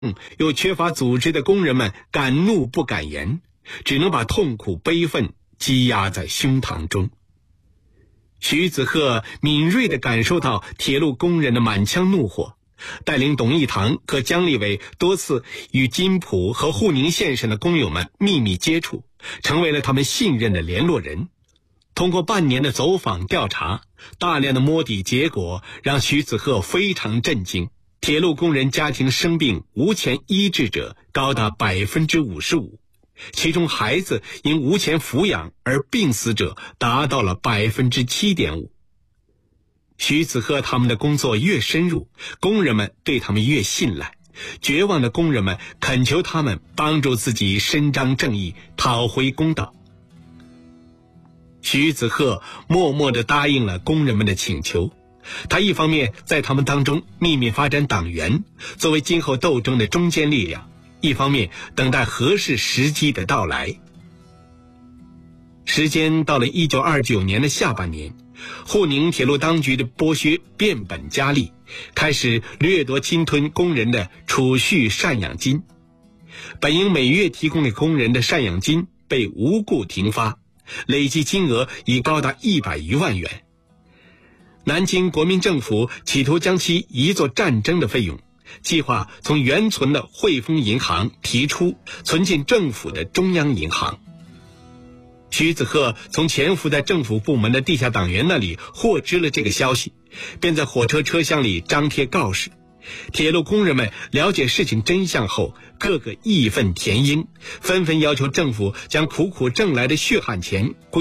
又缺乏组织的工人们敢怒不敢言，只能把痛苦悲愤积压在胸膛中。徐子鹤敏锐地感受到铁路工人的满腔怒火，带领董义堂和姜立伟多次与金浦和沪宁线上的工友们秘密接触，成为了他们信任的联络人。通过半年的走访调查，大量的摸底结果让徐子鹤非常震惊。铁路工人家庭生病无钱医治者高达 55%， 其中孩子因无钱抚养而病死者达到了 7.5%。 徐子鹤他们的工作越深入，工人们对他们越信赖，绝望的工人们恳求他们帮助自己伸张正义，讨回公道。徐子鹤默默地答应了工人们的请求，他一方面在他们当中秘密发展党员，作为今后斗争的中坚力量，一方面等待合适时机的到来。时间到了1929年的下半年，沪宁铁路当局的剥削变本加厉，开始掠夺侵吞工人的储蓄赡养金。本应每月提供给工人的赡养金被无故停发，累计金额已高达100余万元。南京国民政府企图将其移作战争的费用，计划从原存的汇丰银行提出，存进政府的中央银行。徐子鹤从潜伏在政府部门的地下党员那里获知了这个消息，便在火车车厢里张贴告示。铁路工人们了解事情真相后，个个义愤填膺，纷纷要求政府将苦苦挣来的血汗钱归